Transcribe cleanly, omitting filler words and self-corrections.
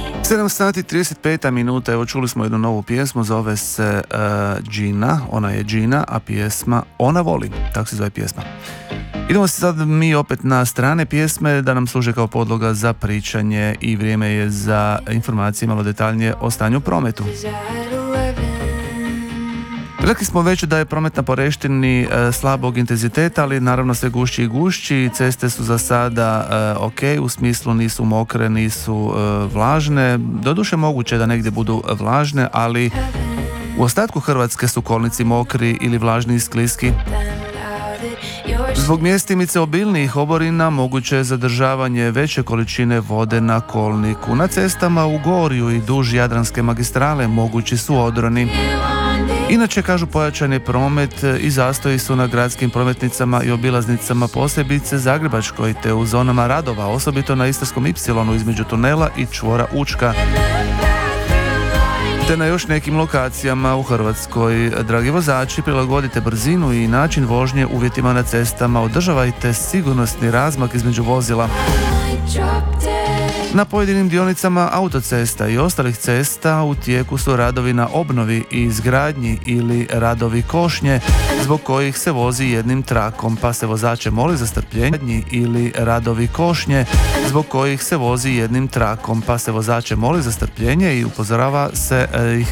7 sati 35 minuta, evo čuli smo jednu novu pjesmu, zove se Gina, ona je Gina, a pjesma Ona voli, tako se zove pjesma. Idemo se sad mi opet na strane pjesme da nam služe kao podloga za pričanje i vrijeme je za informacije malo detaljnije o stanju u prometu. Rekli smo već da je promet na Poreštini slabog intenziteta, ali naravno sve gušći i gušći. Ceste su za sada ok, u smislu nisu mokre, nisu vlažne. Doduše moguće da negdje budu vlažne, ali u ostatku Hrvatske su kolnici mokri ili vlažni i skliski. Zbog mjestimice obilnijih oborina moguće je zadržavanje veće količine vode na kolniku. Na cestama u Gorju i duž Jadranske magistrale mogući su odroni. Inače, kažu, pojačan je promet i zastoji su na gradskim prometnicama i obilaznicama, posebice Zagrebačkoj, te u zonama radova, osobito na Istarskom Y između tunela i čvora Učka, te na još nekim lokacijama u Hrvatskoj. Dragi vozači, prilagodite brzinu i način vožnje uvjetima na cestama, održavajte sigurnosni razmak između vozila. Na pojedinim dionicama autocesta i ostalih cesta u tijeku su radovi na obnovi i izgradnji ili radovi košnje, zbog kojih se vozi jednim trakom, pa se vozače moli za strpljenje ili radovi košnje, zbog kojih se vozi jednim trakom, pa se vozače moli za strpljenje i upozorava se ih